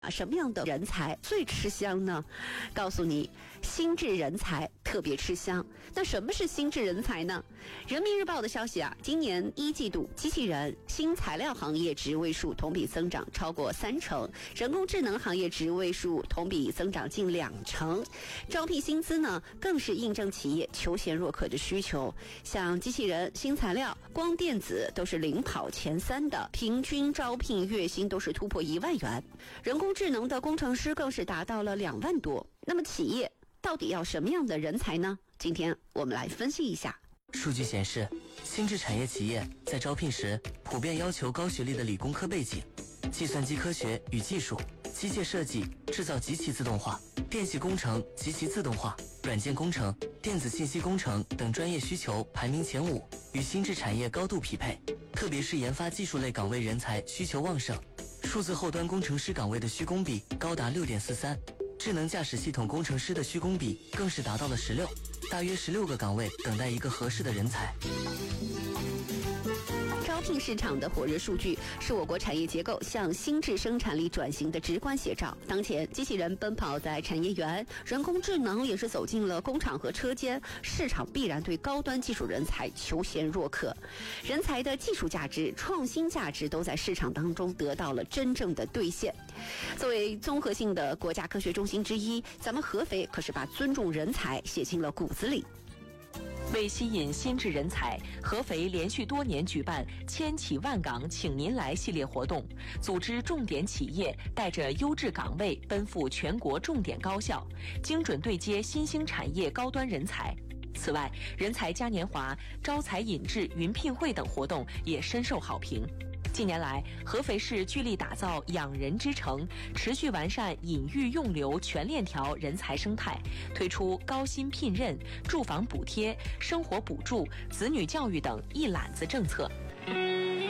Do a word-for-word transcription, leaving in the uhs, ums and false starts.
啊，什么样的人才最吃香呢？告诉你，心智人才特别吃香。那什么是心智人才呢？人民日报的消息啊，今年一季度机器人、新材料行业职位数同比增长超过三成，人工智能行业职位数同比增长近两成。招聘薪资呢，更是印证企业求贤若渴的需求。像机器人、新材料、光电子都是领跑前三的，平均招聘月薪都是突破一万元。人工智能的工程师更是达到了两万多。那么企业到底要什么样的人才呢？今天我们来分析一下。 数据显示，新智产业企业在招聘时普遍要求高学历的理工科背景，计算机科学与技术、机械设计、制造极其自动化、电气工程极其自动化、软件工程、电子信息工程等专业需求排名前五，与新智产业高度匹配。特别是研发技术类岗位人才需求旺盛，数字后端工程师岗位的需工比高达 六点四三， 智能驾驶系统工程师的需工比更是达到了十六，大约十六个岗位等待一个合适的人才。 招聘市场的火热数据是我国产业结构向新智生产力转型的直观写照。当前，机器人奔跑在产业园，人工智能也是走进了工厂和车间，市场必然对高端技术人才求贤若渴。人才的技术价值、创新价值都在市场当中得到了真正的兑现。作为综合性的国家科学中心之一，咱们合肥可是把尊重人才写进了骨子里。 为吸引新智人才，合肥连续多年举办“千企万岗请您来”系列活动，组织重点企业带着优质岗位奔赴全国重点高校，精准对接新兴产业高端人才。此外，人才嘉年华、招才引智云聘会等活动也深受好评。近年来，合肥市聚力打造养人之城，持续完善引育用留全链条人才生态，推出高薪聘任、住房补贴、生活补助、子女教育等一揽子政策。